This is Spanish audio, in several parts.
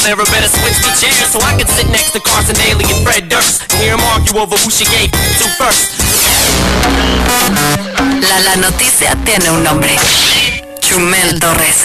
never better switch the chairs so I can sit next to Carson Daly and Fred Durst and hear them argue over who she gave to first. La noticia tiene un nombre. Chumel Torres.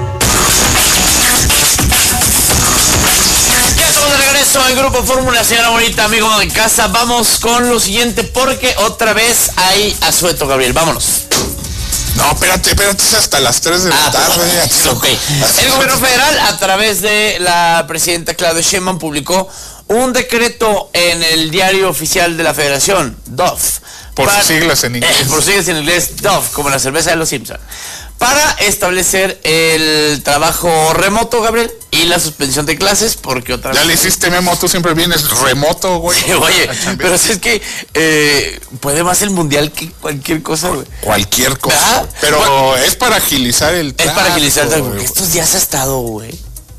Ya estamos de regreso en Grupo Fórmula, señora bonita, amigo de casa. Vamos con lo siguiente porque otra vez hay asueto, Gabriel. Vámonos. No, espérate, es hasta las 3 de la tarde. Okay. El gobierno federal, a través de la presidenta Claudia Sheinbaum, publicó un decreto en el diario oficial de la Federación, DOF. Por sus siglas en inglés. Por sus siglas en inglés, DOF, como la cerveza de los Simpson. Para establecer el trabajo remoto, Gabriel, y la suspensión de clases, porque otra vez... Ya le hiciste, Memo, tú siempre vienes remoto, güey. Sí, oye, pero es que puede más el mundial que cualquier cosa, güey. Cualquier cosa. ¿Verdad? Pero bueno, es para agilizar el tráfico. Es para agilizar el tráfico, porque estos días ha estado, güey,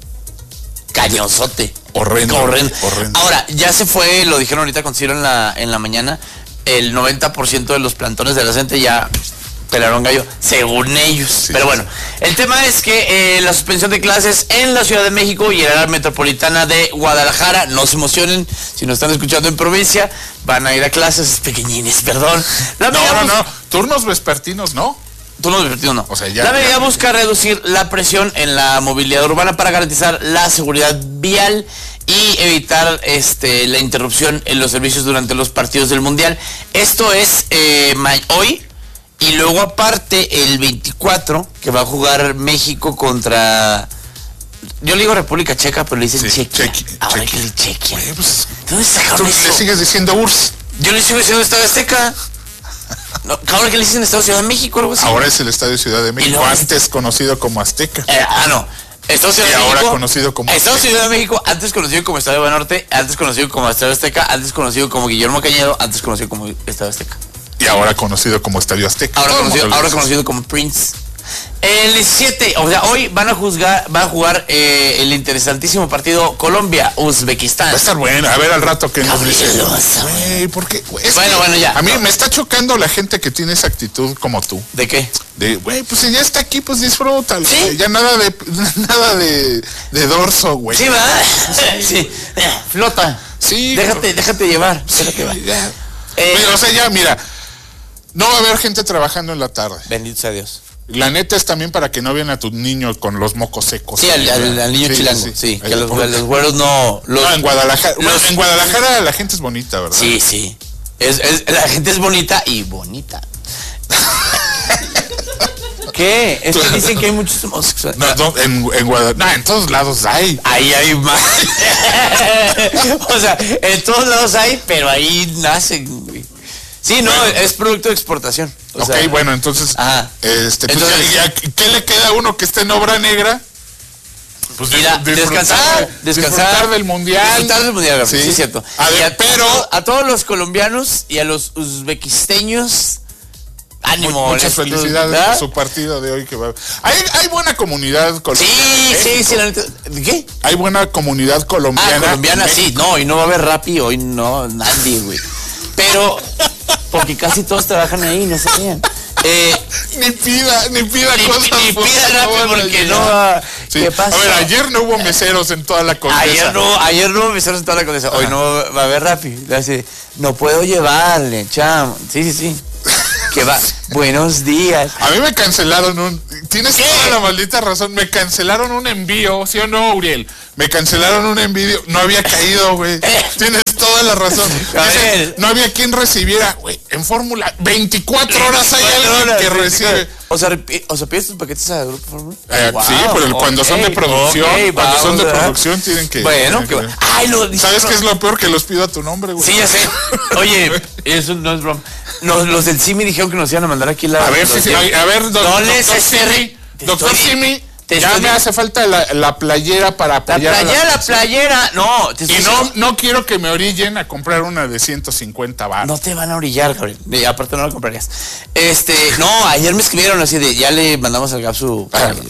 cañonzote. Horrendo. Ahora, ya se fue, lo dijeron ahorita con Ciro en la mañana, el 90% de los plantones de la gente ya pelaron gallo, según ellos. Sí, pero bueno, el tema es que la suspensión de clases en la Ciudad de México y en la área metropolitana de Guadalajara, no se emocionen, si nos están escuchando en provincia, van a ir a clases pequeñines, perdón. No, turnos vespertinos, ¿no? Turnos vespertinos no. O sea, ya, la medida busca reducir la presión en la movilidad urbana para garantizar la seguridad vial y evitar la interrupción en los servicios durante los partidos del Mundial. Esto es hoy. Y luego aparte el 24, que va a jugar México contra... Yo le digo República Checa, pero le dicen Chequia. Ahora que le Chequia. Pues, ¿dónde sacaron eso? ¿Le sigues diciendo URSS? Yo le sigo diciendo Estadio Azteca. No, ahora que le dicen Estadio Ciudad de México, algo así. Ahora es el Estadio Ciudad de México, antes conocido como Azteca. No. Estadio Ciudad de México, ahora conocido como Estadio Ciudad de México, antes conocido como Estadio Banorte, antes conocido como Estadio Azteca, antes conocido como Guillermo Cañedo, antes conocido como Estadio Azteca. Y ahora conocido como Estadio Azteca. Ahora conocido como Prince. El 17, o sea, hoy va a jugar el interesantísimo partido Colombia-Uzbekistán. Va a estar bueno, a ver al rato que nos dice. Güey, porque bueno, ya. A mí me está chocando la gente que tiene esa actitud como tú. ¿De qué? Güey, pues si ya está aquí, pues disfrútalo. ¿Sí? Ya nada de dorso, güey. Sí, ¿verdad? Sí. Flota. Sí. Déjate llevar. Pero, o sea, ya, mira, no va a haber gente trabajando en la tarde. Bendito sea Dios. La neta es también para que no vean a tus niños con los mocos secos. Sí, al niño chilango. Sí, que los güeros no... en Guadalajara. En Guadalajara la gente es bonita, ¿verdad? Sí. La gente es bonita y bonita. ¿Qué? Es que dicen que hay muchos homosexuales. No, en Guadalajara. No, en todos lados hay. Ahí hay más. O sea, en todos lados hay, pero ahí nacen, güey. Sí, no, bueno, es producto de exportación. Ok, sea, bueno, entonces, pues ya, ¿qué le queda a uno que esté en obra negra? Pues descansar del mundial. Disfrutar del mundial, sí, es cierto. Pero a todos los colombianos y a los uzbequisteños, ánimo. Muchas felicidades por su partido de hoy que va. Hay buena comunidad colombiana. Sí, la neta. ¿Qué? Hay buena comunidad colombiana. Colombiana sí, no, y no va a haber Rappi hoy, no, nadie, güey. Pero, porque casi todos trabajan ahí, no sabían. Ni pida cosas. Ni pida Rappi porque no va. Sí. ¿Qué pasa? A ver, ayer no hubo meseros en toda la Condesa. Ayer no hubo meseros en toda la Condesa. Hoy no va a haber Rappi. No puedo llevarle, chamo. Sí. Que va. Buenos días. A mí me cancelaron Tienes toda la maldita razón. Me cancelaron un envío, ¿sí o no, Uriel? Me cancelaron un envío. No había caído, güey. Tienes toda la razón. No había quien recibiera, güey. En Fórmula, 24 horas hay alguien que recibe. O sea, pides tus paquetes a Grupo Fórmula. Sí, pero cuando son de producción, cuando son de producción tienen que. Bueno, ¿sabes qué es lo peor? Que los pido a tu nombre, güey. Sí, ya sé. Oye, eso no es broma. Los del CIMI dijeron que nos iban a mandar aquí la. A ver, doctor Simi, ya me hace falta la playera para apoyar. La playera, no. Y no quiero que me orillen a comprar una de 150 baros. No te van a orillar, Gabriel. Aparte no la comprarías. No, ayer me escribieron así de, ya le mandamos al GAP su...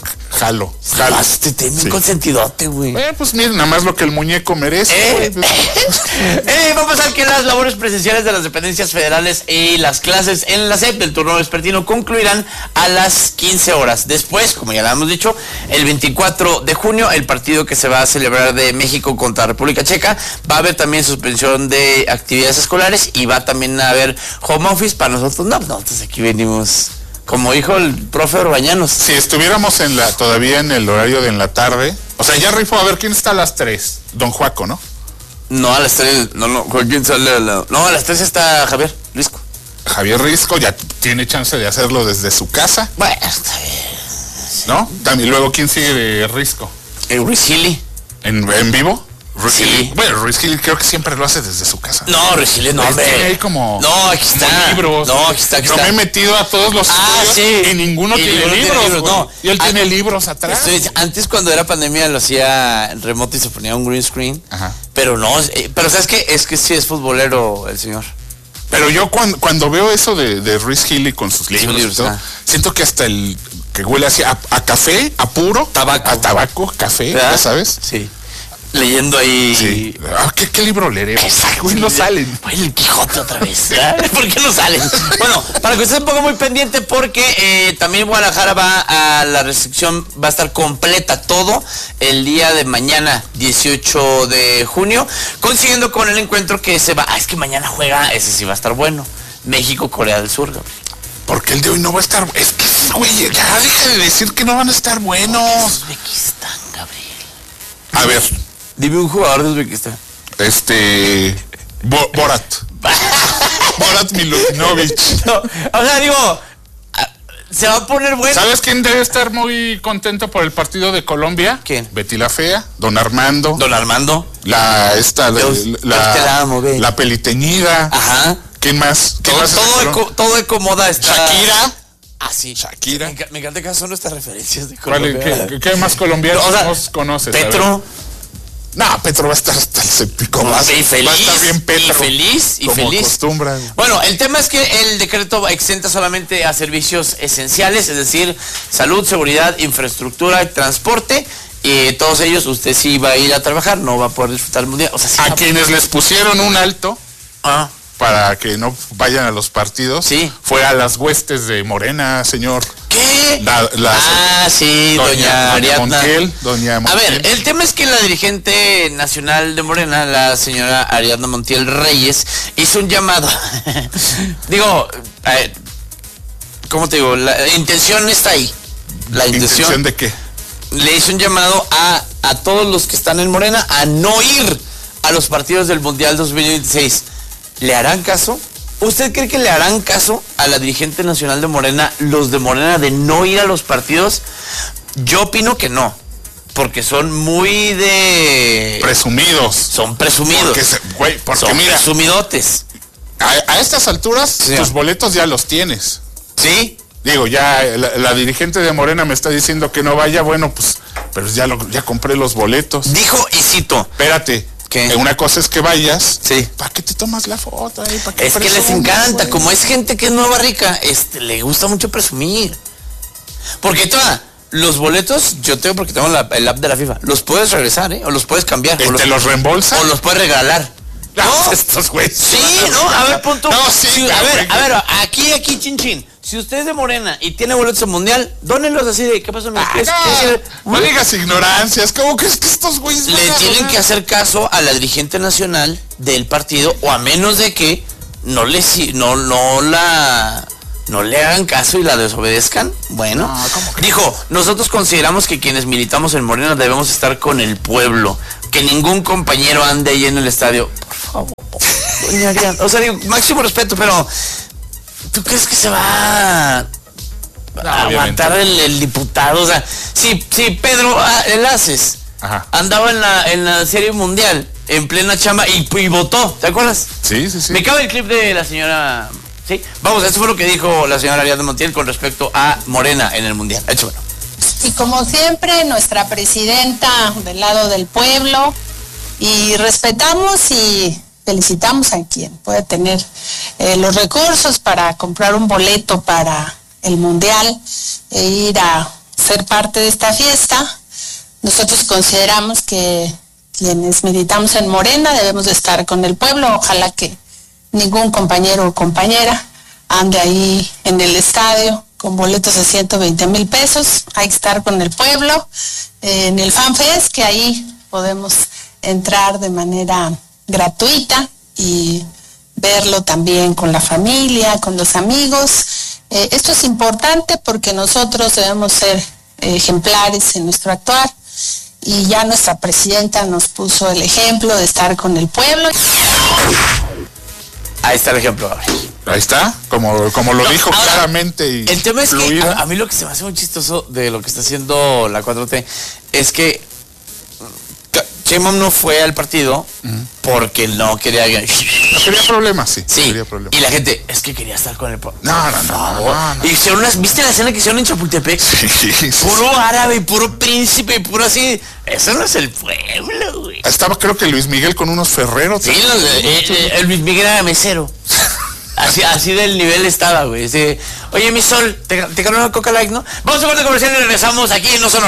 jalo. Te sí. Consentidote, güey. Pues miren, nada más lo que el muñeco merece. Vamos a pasar que las labores presenciales de las dependencias federales y las clases en la SEP del turno vespertino concluirán a las 15 horas. Después, como ya lo hemos dicho, el 24 de junio, el partido que se va a celebrar de México contra República Checa, va a haber también suspensión de actividades escolares y va también a haber home office para nosotros. No, entonces aquí venimos... Como dijo el profe Orbañanos. Si estuviéramos todavía en el horario de en la tarde, o sea, ya rifó, a ver, ¿quién está a las 3? Don Juaco, ¿no? No, a las 3, no, ¿quién sale? No, a las 3 está Javier Risco. Javier Risco ya tiene chance de hacerlo desde su casa. Bueno, está bien. ¿No? También luego, ¿quién sigue de Risco? Ruiz Gili. ¿En vivo? Sí. Bueno, Ruiz Gil creo que siempre lo hace desde su casa. No, Ruiz Gil no, hombre. Tiene ahí como... No, aquí está. Libros. No, aquí está. Yo me he metido a todos los estudios sí. y ninguno tiene libros. No. Y él tiene libros atrás. Antes cuando era pandemia lo hacía en remoto y se ponía un green screen. Ajá. Pero no, pero ¿sabes qué? Es que sí es futbolero el señor. Pero yo cuando veo eso de Ruiz Gil con sus libros y todo, siento que hasta el que huele así a café, a puro. Tabaco. A tabaco, café, ¿verdad? ¿ya sabes? Sí. Leyendo ahí. Sí. ¿Qué libro leeremos? Güey, no salen. Güey, el Quijote otra vez. ¿Por qué no salen? Bueno, para que usted se ponga muy pendiente porque también Guadalajara va a la restricción, va a estar completa todo el día de mañana, 18 de junio, consiguiendo con el encuentro que se va. Es que mañana juega, ese sí va a estar bueno. México, Corea del Sur, Gabriel. Porque el de hoy no va a estar. Es que, güey, ya deja de decir que no van a estar buenos. Uzbekistán, Gabriel. A ver. Dime un jugador de Uzbekistán. Borat. Borat Milutinovic. No, o sea, digo, se va a poner bueno. ¿Sabes quién debe estar muy contento por el partido de Colombia? ¿Quién? Betty la Fea, Don Armando. Don Armando. La peliteñida. Ajá. ¿Quién más? Todo de moda está. Shakira. Ah, sí. Shakira. Me encanta que son nuestras referencias de Colombia. ¿Qué más colombianos conoces? Petro. No, Petro va a estar hasta el séptico más. Y feliz. Va a estar bien Petro. Y feliz. Acostumbran. Bueno, el tema es que el decreto exenta solamente a servicios esenciales, es decir, salud, seguridad, infraestructura y transporte. Y todos ellos, usted sí va a ir a trabajar, no va a poder disfrutar el mundial. O sea, sí a quienes les pusieron un alto. Para que no vayan a los partidos. Sí. Fue a las huestes de Morena, señor. ¿Qué? Sí, doña Ariadna Montiel. A ver, el tema es que la dirigente nacional de Morena, la señora Ariadna Montiel Reyes, hizo un llamado. Digo, ¿cómo te digo? La intención está ahí. La intención de qué? Le hizo un llamado a todos los que están en Morena a no ir a los partidos del Mundial 2026. ¿Le harán caso? ¿Usted cree que le harán caso a la dirigente nacional de Morena, los de Morena, de no ir a los partidos? Yo opino que no, porque son muy de... Presumidos. Son presumidos. Porque son mira, presumidotes. A estas alturas, sí, tus boletos ya los tienes. ¿Sí? Digo, ya la dirigente de Morena me está diciendo que no vaya, bueno, pues, pero ya compré los boletos. Dijo, y cito. Espérate. ¿Qué? Una cosa es que vayas. Sí. ¿Para qué te tomas la foto ahí? Es que les encanta, como es gente que es nueva rica, le gusta mucho presumir. Porque los boletos, yo tengo porque tengo el app de la FIFA, los puedes regresar, o los puedes cambiar. ¿Te los reembolsa? O los puedes regalar. No, estos güeyes. Sí, no, a ver, punto. No, sí, a ver, aquí, chin. Si usted es de Morena y tiene boletos en mundial, dónenlos así de, ¿qué pasó? No digas ignorancias, ¿cómo crees que estos güeyes le tienen que hacer caso a la dirigente nacional del partido, o a menos de que no le hagan caso y la desobedezcan? Bueno, dijo, nosotros consideramos que quienes militamos en Morena debemos estar con el pueblo, que ningún compañero ande ahí en el estadio. Por favor, doña Ariadna. O sea, digo, máximo respeto, pero ¿tú crees que se va a aguantar el diputado? O sea, si Pedro Enlaces andaba en la serie mundial, en plena chamba, y votó, ¿te acuerdas? Sí. Me cabe el clip de la señora... Sí, vamos, eso fue lo que dijo la señora Ariadna Montiel con respecto a Morena en el mundial. Échamelo. Y como siempre, nuestra presidenta del lado del pueblo, y respetamos y felicitamos a quien puede tener los recursos para comprar un boleto para el mundial e ir a ser parte de esta fiesta. Nosotros consideramos que quienes militamos en Morena debemos de estar con el pueblo. Ojalá que ningún compañero o compañera ande ahí en el estadio con boletos de 120,000 pesos. Hay que estar con el pueblo en el FanFest, que ahí podemos entrar de manera gratuita y verlo también con la familia, con los amigos. Esto es importante porque nosotros debemos ser ejemplares en nuestro actuar, y ya nuestra presidenta nos puso el ejemplo de estar con el pueblo. Ahí está el ejemplo. Ahí está, como lo dijo ahora, claramente. Y el tema es que a mí lo que se me hace muy chistoso de lo que está haciendo la 4T es que Sheinbaum no fue al partido porque no quería... No quería problemas, sí. Sí, quería problemas. y la gente, es que quería estar con el pueblo. No. Y hicieron ¿viste la escena que hicieron en Chapultepec? Sí. Puro árabe, puro príncipe, puro así. Eso no es el pueblo, güey. Estaba creo que Luis Miguel con unos ferreros. Sí, el Luis Miguel era mesero. Así del nivel estaba, güey. Oye, mi sol, te ganó una Coca Light, ¿no? Vamos a ver de comercial y regresamos aquí en No Sonora.